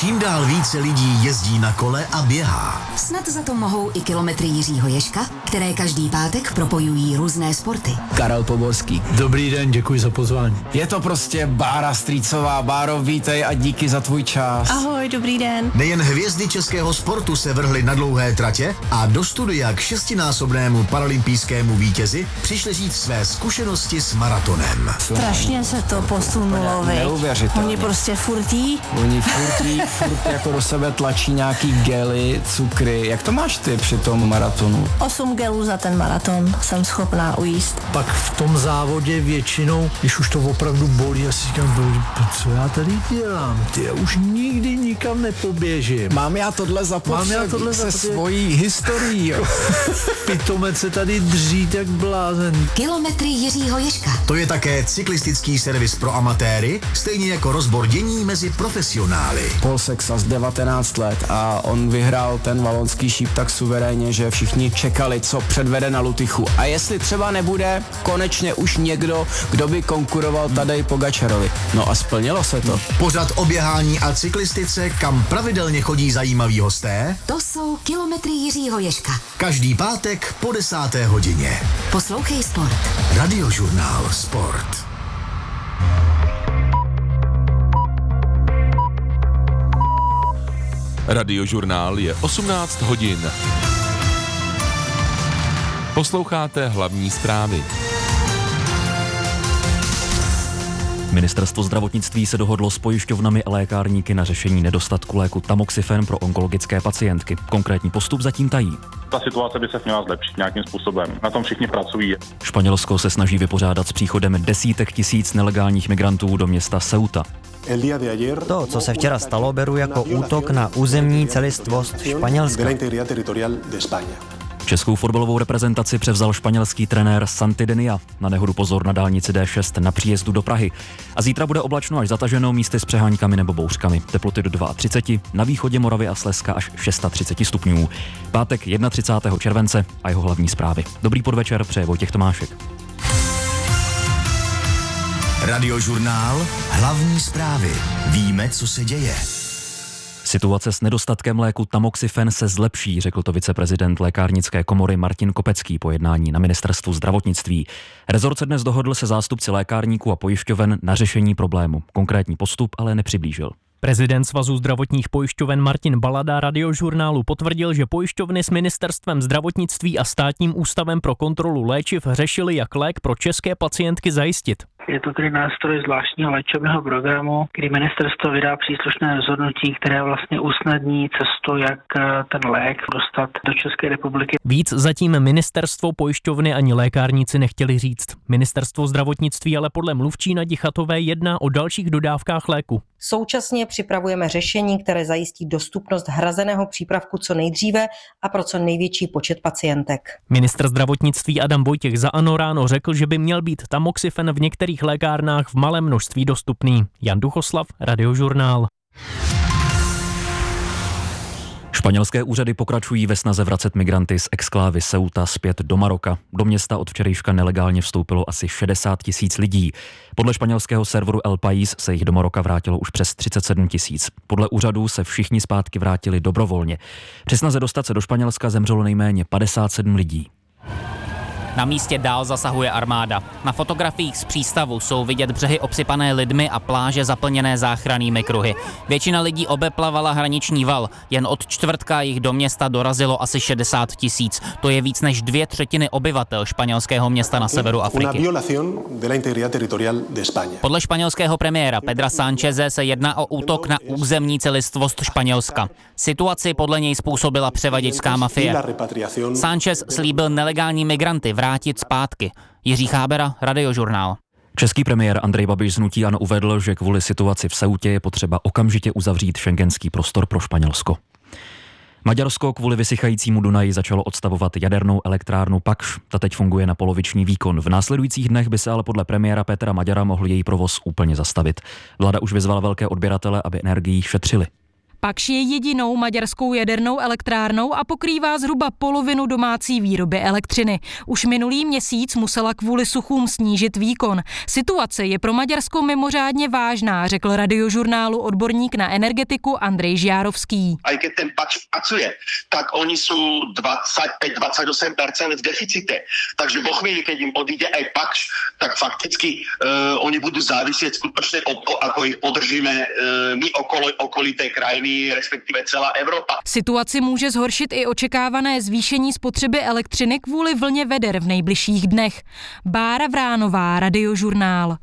Čím dál více lidí jezdí na kole a běhá. Snad za to mohou i kilometry Jiřího Ježka, které každý pátek propojují různé sporty. Karel Poborský. Dobrý den, děkuji za pozvání. Je to prostě Bára Strýcová. Báro, vítej a díky za tvůj čas. Ahoj, dobrý den. Nejen hvězdy českého sportu se vrhly na dlouhé tratě a do studia k 6násobnému paralympijskému vítězi přišli říct své zkušenosti s maratonem. Strašně se to posunulo, Neuvěřitelně. Oni prostě furt jako do sebe tlačí nějaký gely, cukry. Jak to máš ty při tom maratonu? 8 gelů za ten maraton jsem schopná ujíst. Pak v tom závodě většinou, když už to opravdu bolí, já si říkám, co já tady dělám? Já už nikdy nikam nepoběžím. Mám já tohle zapotřebí se svojí historií. Pitomec se tady dřít jak blázen. Kilometry Jiřího Ježka. To je také cyklistický servis pro amatéry, stejně jako rozbor dění mezi profesionály. Paul Sexas 19 let a on vyhrál ten valonský šíp tak suverénně, že všichni čekali, co předvede na Lutychu. A jestli třeba nebude konečně už někdo, kdo by konkuroval Tadej Pogačarovi. No a splnilo se to. Pořad o běhání a cyklistice, kam pravidelně chodí zajímaví hosté. To jsou kilometry Jiřího Ježka. Každý pátek po 10. hodině. Poslouchej sport. Radiožurnál Sport. Radiožurnál je 18 hodin. Posloucháte hlavní zprávy. Ministerstvo zdravotnictví se dohodlo s pojišťovnami a lékárníky na řešení nedostatku léku Tamoxifen pro onkologické pacientky. Konkrétní postup zatím tají. Ta situace by se měla zlepšit nějakým způsobem. Na tom všichni pracují. Španělsko se snaží vypořádat s příchodem desítek tisíc nelegálních migrantů do města Ceuta. To, co se včera stalo, beru jako útok na územní celistvost Španělska. Českou fotbalovou reprezentaci převzal španělský trenér Santi Denia. Na nehodu pozor na dálnici D6 na příjezdu do Prahy. A zítra bude oblačno až zataženo, místy s přeháňkami nebo bouřkami. Teploty do 32, na východě Moravy a Slezska až 36 stupňů. Pátek 31. července a jeho hlavní zprávy. Dobrý podvečer, přeje Vojtěch Tomášek. Radiožurnál, hlavní zprávy. Víme, co se děje. Situace s nedostatkem léku Tamoxifen se zlepší, řekl to viceprezident lékárnické komory Martin Kopecký po jednání na ministerstvu zdravotnictví. Rezort se dnes dohodl se zástupci lékárníků a pojišťoven na řešení problému. Konkrétní postup ale nepřiblížil. Prezident Svazu zdravotních pojišťoven Martin Balada Radiožurnálu potvrdil, že pojišťovny s ministerstvem zdravotnictví a státním ústavem pro kontrolu léčiv řešili, jak lék pro české pacientky zajistit. Je to tedy nástroj zvláštního léčebného programu, kdy ministerstvo vydá příslušné rozhodnutí, které vlastně usnadní cestu, jak ten lék dostat do České republiky. Víc zatím ministerstvo, pojišťovny ani lékárníci nechtěli říct. Ministerstvo zdravotnictví ale podle mluvčí Nadi Chatové jedná o dalších dodávkách léku. Současně připravujeme řešení, které zajistí dostupnost hrazeného přípravku co nejdříve a pro co největší počet pacientek. Ministr zdravotnictví Adam Vojtěch za ANO ráno řekl, že by měl být Tamoxifen v některých lékárnách v malém množství dostupný. Jan Duchoslav, Radiožurnál. Španělské úřady pokračují ve snaze vracet migranty z exklávy Ceuta zpět do Maroka. Do města od včerejška nelegálně vstoupilo asi 60 000 lidí. Podle španělského serveru El País se jich do Maroka vrátilo už přes 37 000. Podle úřadů se všichni zpátky vrátili dobrovolně. Při snaze dostat se do Španělska zemřelo nejméně 57 lidí. Na místě dál zasahuje armáda. Na fotografiích z přístavu jsou vidět břehy obsypané lidmi a pláže zaplněné záchrannými kruhy. Většina lidí obeplavala hraniční val. Jen od čtvrtka jich do města dorazilo asi 60 000. To je víc než 2/3 obyvatel španělského města na severu Afriky. Podle španělského premiéra Pedra Sáncheze se jedná o útok na územní celistvost Španělska. Situaci podle něj způsobila převaděčská mafie. Sánchez slíbil nelegální migranty vrátit zpátky. Jiří Chábera, Radiožurnál. Český premiér Andrej Babiš z hnutí ANO uvedl, že kvůli situaci v Ceutě je potřeba okamžitě uzavřít schengenský prostor pro Španělsko. Maďarsko kvůli vysychajícímu Dunaji začalo odstavovat jadernou elektrárnu Pakš. Ta teď funguje na poloviční výkon. V následujících dnech by se ale podle premiéra Petra Maďara mohl její provoz úplně zastavit. Vláda už vyzvala velké odběratele, aby energii šetřili. Pakš je jedinou maďarskou jadernou elektrárnou a pokrývá zhruba polovinu domácí výroby elektřiny. Už minulý měsíc musela kvůli suchům snížit výkon. Situace je pro Maďarsko mimořádně vážná, řekl Radiožurnálu odborník na energetiku Andrej Žiárovský. A když ten Pakš pracuje, tak oni jsou 25-28% v deficite. Takže vo chvíli, keď jim odjde aj Pakš, tak fakticky oni budou záviset skutečně o to, ako ich podržíme my okolité krajiny, respektive celá Evropa. Situaci může zhoršit i očekávané zvýšení spotřeby elektřiny kvůli vlně veder v nejbližších dnech. Bára Vránová, Radiožurnál.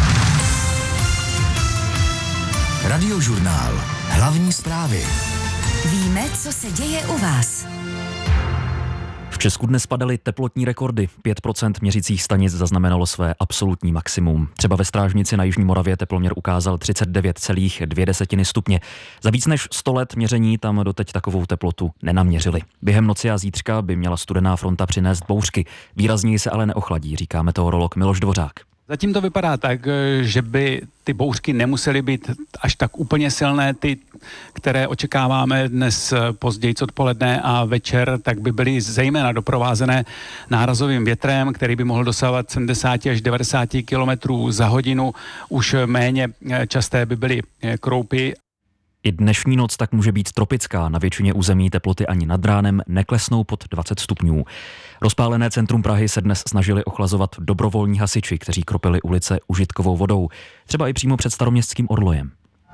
Radiožurnál. Hlavní zprávy. Víme, co se děje u vás. V Česku dnes padaly teplotní rekordy. 5% měřicích stanic zaznamenalo své absolutní maximum. Třeba ve Strážnici na Jižní Moravě teploměr ukázal 39,2 stupně. Za víc než 100 let měření tam doteď takovou teplotu nenaměřili. Během noci a zítřka by měla studená fronta přinést bouřky. Výrazněji se ale neochladí, říká meteorolog Miloš Dvořák. Zatím to vypadá tak, že by ty bouřky nemusely být až tak úplně silné, ty, které očekáváme dnes později odpoledne a večer, tak by byly zejména doprovázené nárazovým větrem, který by mohl dosahovat 70 až 90 km za hodinu. Už méně časté by byly kroupy. I dnešní noc tak může být tropická. Na většině území teploty ani nad ránem neklesnou pod 20 stupňů. Rozpálené centrum Prahy se dnes snažili ochlazovat dobrovolní hasiči, kteří kropili ulice užitkovou vodou. Třeba i přímo před staroměstským orlojem.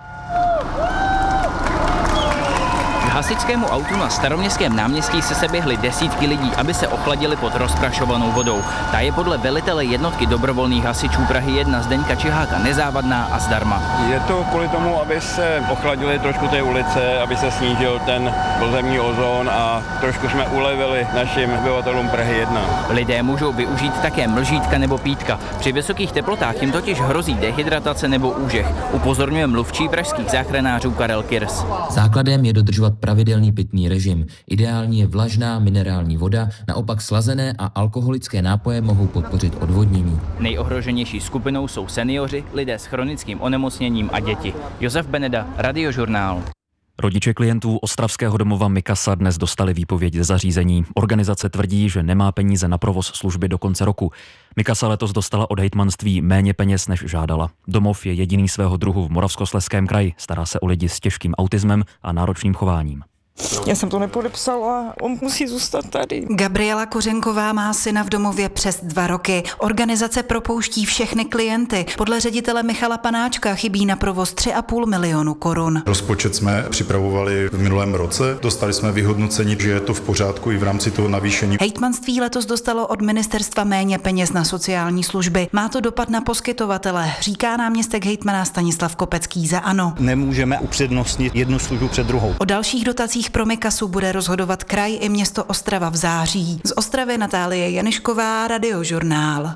K hasičskému autu na Staroměstském náměstí se seběhly desítky lidí, aby se ochladili pod rozprašovanou vodou. Ta je podle velitele jednotky dobrovolných hasičů Prahy 1 Zdeňka Čiháka nezávadná a zdarma. Je to kvůli tomu, aby se ochladili trošku té ulice, aby se snížil ten pozemní ozon a trošku jsme ulevili našim obyvatelům Prahy 1. Lidé můžou využít také mlžítka nebo pítka. Při vysokých teplotách jim totiž hrozí dehydratace nebo úžeh. Upozorňuje mluvčí pražských záchranářů Karel Kirs. Základem je dodržovat pravidelný pitný režim. Ideální je vlažná minerální voda, naopak slazené a alkoholické nápoje mohou podpořit odvodnění. Nejohroženější skupinou jsou seniori, lidé s chronickým onemocněním a děti. Josef Beneda, Radiožurnál. Rodiče klientů ostravského domova Mikasa dnes dostali výpověď ze zařízení. Organizace tvrdí, že nemá peníze na provoz služby do konce roku. Mikasa letos dostala od hejtmanství méně peněz, než žádala. Domov je jediný svého druhu v Moravskoslezském kraji. Stará se o lidi s těžkým autismem a náročným chováním. Já jsem to nepodepsala, on musí zůstat tady. Gabriela Kořenková má syna v domově přes 2 roky. Organizace propouští všechny klienty. Podle ředitele Michala Panáčka chybí na provoz 3,5 milionu korun. Rozpočet jsme připravovali v minulém roce. Dostali jsme vyhodnocení, že je to v pořádku i v rámci toho navýšení. Hejtmanství letos dostalo od ministerstva méně peněz na sociální služby. Má to dopad na poskytovatele, říká náměstek hejtmana Stanislav Kopecký za ANO. Nemůžeme upřednostnit jednu službu před druhou. O dalších dotacích pro Mikasu bude rozhodovat kraj i město Ostrava v září. Z Ostravy Natálie Janišková, Radiožurnál.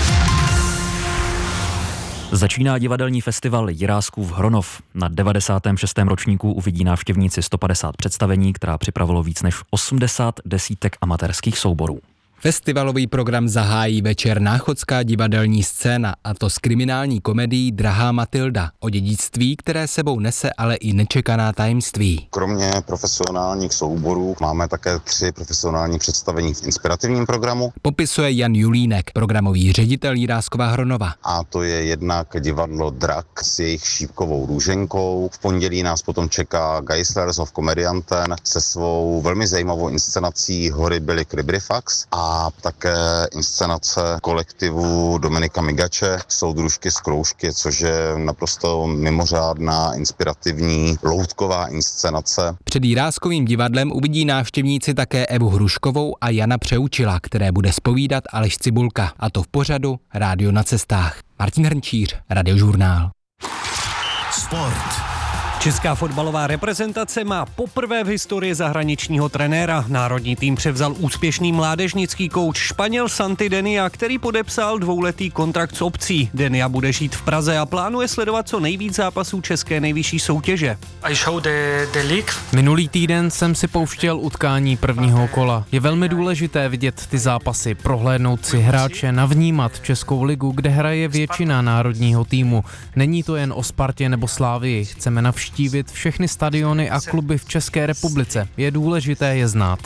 Začíná divadelní festival Jiráskův Hronov. Na 96. ročníku uvidí návštěvníci 150 představení, která připravilo víc než 80 desítek amatérských souborů. Festivalový program zahájí večer Náchodská divadelní scéna, a to s kriminální komedií Drahá Matilda, o dědictví, které sebou nese ale i nečekaná tajemství. Kromě profesionálních souborů máme také 3 profesionální představení v inspirativním programu. Popisuje Jan Julínek, programový ředitel Jiráskova Hronova. A to je jednak divadlo Drak s jejich Šípkovou Růženkou. V pondělí nás potom čeká Geislers of Komedianten se svou velmi zajímavou inscenací Horribly Cribrifax a také inscenace kolektivu Dominika Migače, Soudružky z kroužky, což je naprosto mimořádná, inspirativní, loutková inscenace. Před Jiráskovým divadlem uvidí návštěvníci také Evu Hruškovou a Jana Přeučila, které bude zpovídat Aleš Cibulka, a to v pořadu Rádio na cestách. Martin Hrnčíř, Radiožurnál. Sport. Česká fotbalová reprezentace má poprvé v historii zahraničního trenéra. Národní tým převzal úspěšný mládežnický kouč Španěl Santi Denia, který podepsal 2letý kontrakt s opcí. Denia bude žít v Praze a plánuje sledovat co nejvíc zápasů české nejvyšší soutěže. Minulý týden jsem si pouštěl utkání prvního kola. Je velmi důležité vidět ty zápasy, prohlédnout si hráče, navnímat Českou ligu, kde hraje většina národního týmu. Není to jen o Spartě nebo Slávii, chceme navštívit navštívit všechny stadiony a kluby v České republice. Je důležité je znát.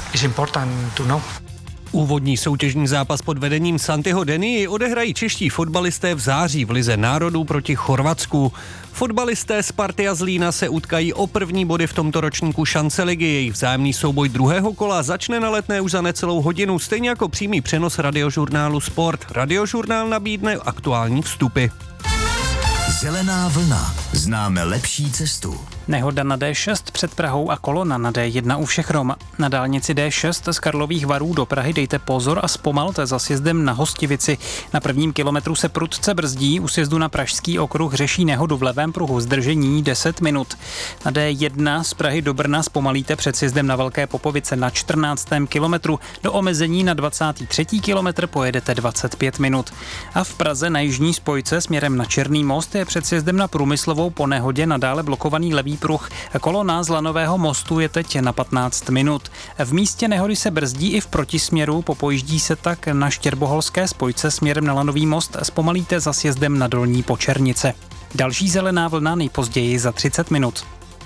Úvodní soutěžní zápas pod vedením Santiho Denii odehrají čeští fotbalisté v září v Lize národů proti Chorvatsku. Fotbalisté Sparty a Zlína se utkají o první body v tomto ročníku šance ligy. Jejich vzájemný souboj druhého kola začne na Letné už za necelou hodinu, stejně jako přímý přenos radiožurnálu Sport. Radiožurnál nabídne aktuální vstupy. Zelená vlna. Známe lepší cestu. Nehoda na D6 před Prahou a kolona na D1 u Všechrom. Na dálnici D6 z Karlových Varů do Prahy dejte pozor a zpomalte za sjezdem na Hostivici. Na prvním kilometru se prudce brzdí, u sjezdu na Pražský okruh řeší nehodu v levém pruhu, zdržení 10 minut. Na D1 z Prahy do Brna zpomalíte před sjezdem na Velké Popovice na 14. kilometru. Do omezení na 23. kilometr pojedete 25 minut. A v Praze na jižní spojce směrem na Černý most je před sjezdem na Průmyslovou po nehodě nadále blokovaný levý pruh. Kolona z Lanového mostu je teď na 15 minut. V místě nehody se brzdí i v protisměru, popojíždí se tak na Štěrboholské spojce směrem na Lanový most, zpomalíte za sjezdem na Dolní Počernice. Další zelená vlna nejpozději za 30 minut.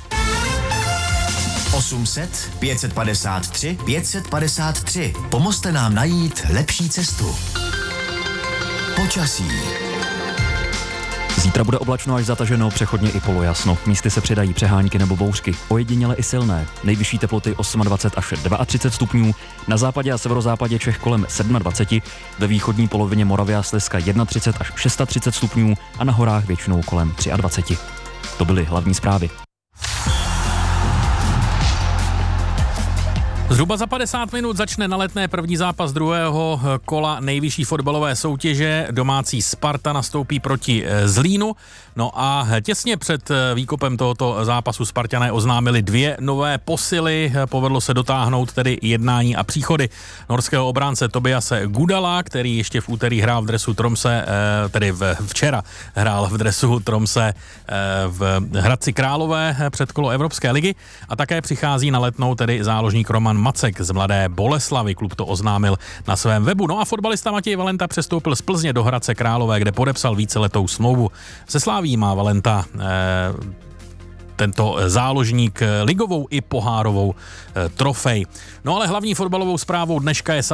800 553 553. Pomozte nám najít lepší cestu. Počasí. Zítra bude oblačno až zataženo, přechodně i polojasno. Místy se přidají přehánky nebo bouřky, ojediněle i silné. Nejvyšší teploty 28 až 32 stupňů, na západě a severozápadě Čech kolem 27, ve východní polovině Moravy a Slezska 31 až 36 stupňů a na horách většinou kolem 23. To byly hlavní zprávy. Zhruba za 50 minut začne na Letné první zápas druhého kola nejvyšší fotbalové soutěže. Domácí Sparta nastoupí proti Zlínu. No a těsně před výkopem tohoto zápasu Spartané oznámili 2 nové posily. Povedlo se dotáhnout tedy jednání a příchody norského obránce Tobiase Gudala, který ještě v úterý hrál v dresu Tromse, tedy včera hrál v dresu Tromse v Hradci Králové předkolo Evropské ligy. A také přichází na Letnou tedy záložník Roman Macek z Mladé Boleslavy, klub to oznámil na svém webu. No a fotbalista Matěj Valenta přestoupil z Plzně do Hradce Králové, kde podepsal víceletou smlouvu. Se Slaví má Valenta tento záložník ligovou i pohárovou trofej. No ale hlavní fotbalovou zprávou dneška je